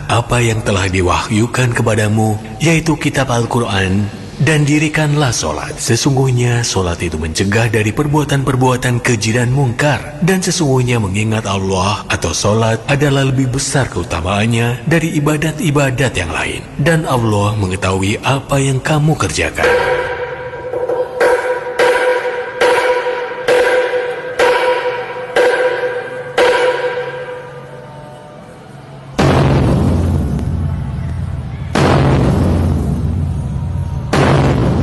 apa yang telah diwahyukan kepadamu, yaitu kitab Al-Quran, dan dirikanlah solat. Sesungguhnya solat itu mencegah dari perbuatan-perbuatan keji dan mungkar. Dan sesungguhnya mengingat Allah atau solat adalah lebih besar keutamaannya dari ibadat-ibadat yang lain. Dan Allah mengetahui apa yang kamu kerjakan.